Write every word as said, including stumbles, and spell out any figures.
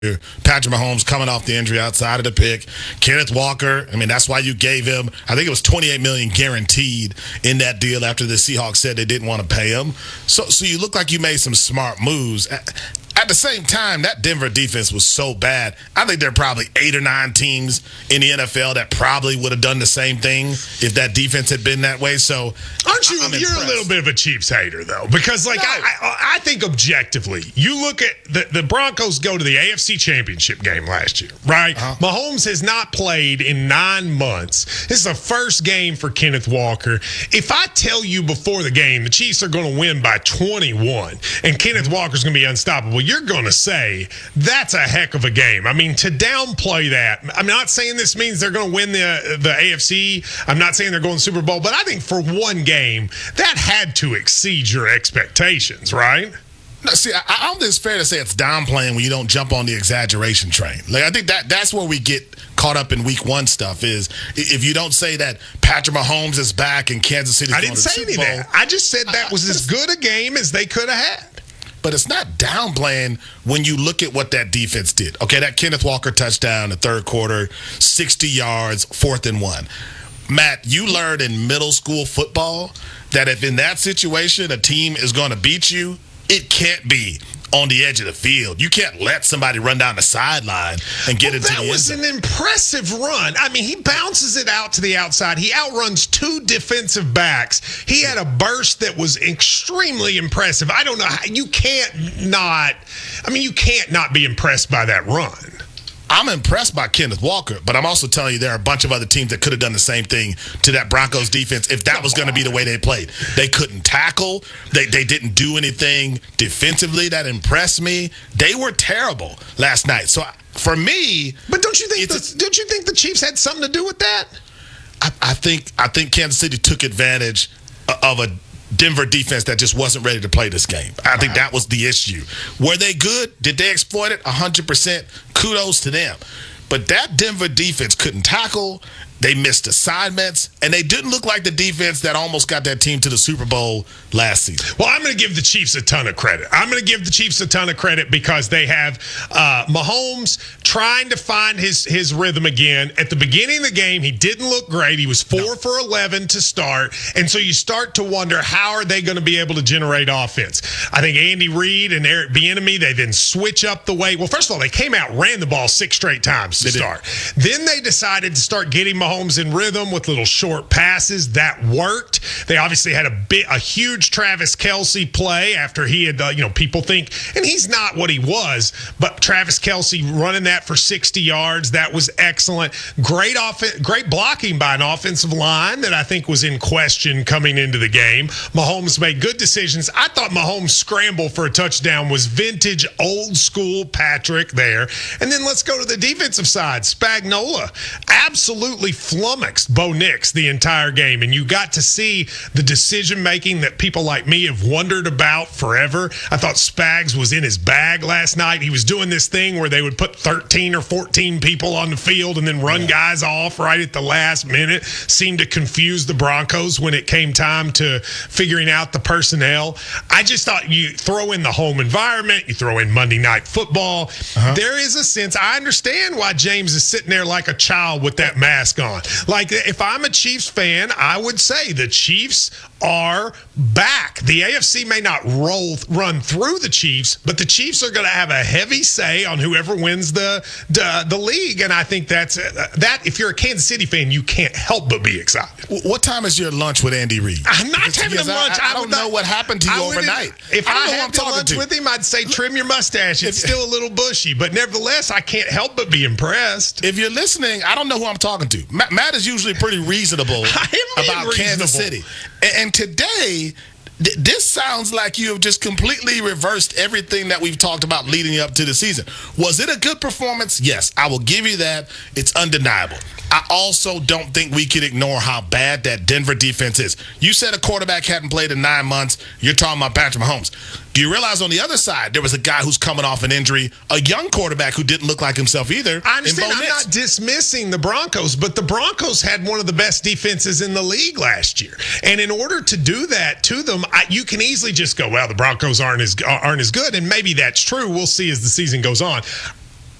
Patrick Mahomes coming off the injury outside of the pick. Kenneth Walker, I mean, that's why you gave him, I think it was twenty-eight million dollars guaranteed in that deal after the Seahawks said they didn't want to pay him. So, so you look like you made some smart moves. At the same time, that Denver defense was so bad. I think there are probably eight or nine teams in the N F L that probably would have done the same thing if that defense had been that way. So, aren't you? I'm you're impressed. a little bit of a Chiefs hater, though, because like no. I, I, I think objectively, you look at the, the Broncos go to the A F C Championship game last year, right? Uh-huh. Mahomes has not played in nine months. This is the first game for Kenneth Walker. If I tell you before the game the Chiefs are going to win by twenty-one and Kenneth Walker's going to be unstoppable, you're going to say that's a heck of a game. I mean, to downplay that, I'm not saying this means they're going to win the the A F C. I'm not saying they're going to the Super Bowl, but I think for one game, that had to exceed your expectations, right? No, see, I, I don't think it's fair to say it's downplaying when you don't jump on the exaggeration train. Like, I think that that's where we get caught up in week one stuff is if you don't say that Patrick Mahomes is back and Kansas City's I going didn't to the say Super any Bowl. of that. I just said that was as good a game as they could have had. But it's not downplaying when you look at what that defense did. Okay, that Kenneth Walker touchdown, the third quarter, sixty yards, fourth and one. Matt, you learned in middle school football that if in that situation a team is going to beat you, it can't be on the edge of the field. You can't let somebody run down the sideline and get well, into the end zone. That was an impressive run. I mean, he bounces it out to the outside. He outruns two defensive backs. He had a burst that was extremely impressive. I don't know how you can't not. I mean, you can't not be impressed by that run. I'm impressed by Kenneth Walker, but I'm also telling you there are a bunch of other teams that could have done the same thing to that Broncos defense if that was going to be the way they played. They couldn't tackle. They they didn't do anything defensively that impressed me. They were terrible last night. So for me, but don't you think the, don't you think the Chiefs had something to do with that? I, I think I think Kansas City took advantage of a Denver defense that just wasn't ready to play this game. I think that was the issue. Were they good? Did they exploit it? one hundred percent. Kudos to them. But that Denver defense couldn't tackle. They missed assignments, and they didn't look like the defense that almost got that team to the Super Bowl last season. Well, I'm going to give the Chiefs a ton of credit. I'm going to give the Chiefs a ton of credit because they have uh, Mahomes trying to find his his rhythm again. At the beginning of the game, he didn't look great. He was four no. for eleven to start, and so you start to wonder how are they going to be able to generate offense. I think Andy Reid and Eric Bieniemy, they then switch up the way. Well, first of all, they came out, ran the ball six straight times to they start. Did. Then they decided to start getting Mahomes in rhythm with little short passes. That worked. They obviously had a bit, a huge Travis Kelce play after he had, uh, you know, people think, and he's not what he was, but Travis Kelce running that for sixty yards, that was excellent. Great off- great blocking by an offensive line that I think was in question coming into the game. Mahomes made good decisions. I thought Mahomes' scramble for a touchdown was vintage, old school Patrick there. And then let's go to the defensive side. Spagnuolo absolutely flummoxed Bo Nix the entire game, and you got to see the decision-making that people like me have wondered about forever. I thought Spags was in his bag last night. He was doing this thing where they would put thirteen or fourteen people on the field and then run guys off right at the last minute. Seemed to confuse the Broncos when it came time to figuring out the personnel. I just thought you throw in the home environment, you throw in Monday Night Football. Uh-huh. There is a sense, I understand why James is sitting there like a child with that mask on. Like, if I'm a Chiefs fan, I would say the Chiefs are back. The A F C may not roll run through the Chiefs, but the Chiefs are going to have a heavy say on whoever wins the the, the league, and I think that's uh, that. If you're a Kansas City fan, you can't help but be excited. What time is your lunch with Andy Reid? I'm not because, having because a lunch. I, I, I I don't know not, what happened to you overnight. If I, I I had lunch to. with him, I'd say trim your mustache. It's still a little bushy, but nevertheless, I can't help but be impressed. If you're listening, I don't know who I'm talking to. Matt, Matt is usually pretty reasonable about reasonable. Kansas City. And, and today, th- this sounds like you have just completely reversed everything that we've talked about leading up to the season. Was it a good performance? Yes, I will give you that. It's undeniable. I also don't think we can ignore how bad that Denver defense is. You said a quarterback hadn't played in nine months. You're talking about Patrick Mahomes. Do you realize on the other side, there was a guy who's coming off an injury, a young quarterback who didn't look like himself either? I understand. I'm Nix. not dismissing the Broncos, but the Broncos had one of the best defenses in the league last year. And in order to do that to them, I, you can easily just go, well, the Broncos aren't as, aren't as good. And maybe that's true. We'll see as the season goes on.